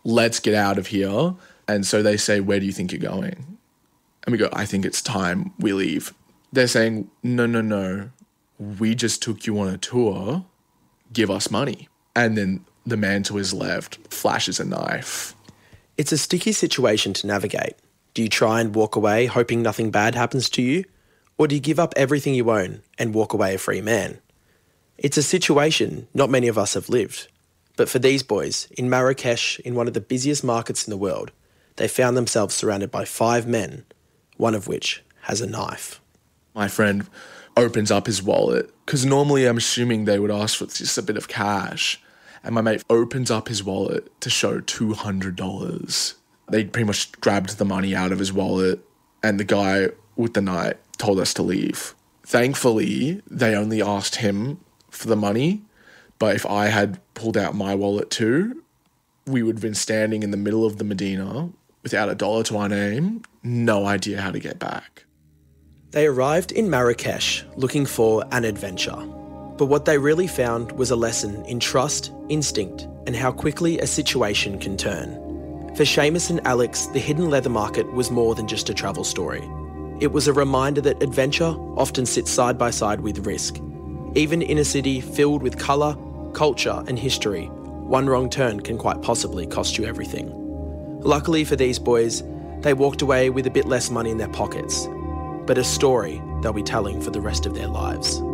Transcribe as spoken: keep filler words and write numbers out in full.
let's get out of here. And so they say, where do you think you're going? And we go, I think it's time we leave. They're saying, no, no, no. We just took you on a tour. Give us money. And then the man to his left flashes a knife. It's a sticky situation to navigate. Do you try and walk away hoping nothing bad happens to you? Or do you give up everything you own and walk away a free man? It's a situation not many of us have lived. But for these boys, in Marrakesh, in one of the busiest markets in the world, they found themselves surrounded by five men, one of which has a knife. My friend opens up his wallet, because normally I'm assuming they would ask for just a bit of cash. And my mate opens up his wallet to show two hundred dollars. They pretty much grabbed the money out of his wallet, and the guy with the knife told us to leave. Thankfully, they only asked him for the money, but if I had pulled out my wallet too, we would have been standing in the middle of the Medina without a dollar to our name, no idea how to get back. They arrived in Marrakesh looking for an adventure. But what they really found was a lesson in trust, instinct, and how quickly a situation can turn. For Seamus and Alex, the hidden leather market was more than just a travel story. It was a reminder that adventure often sits side by side with risk. Even in a city filled with colour, culture and history, one wrong turn can quite possibly cost you everything. Luckily for these boys, they walked away with a bit less money in their pockets, but a story they'll be telling for the rest of their lives.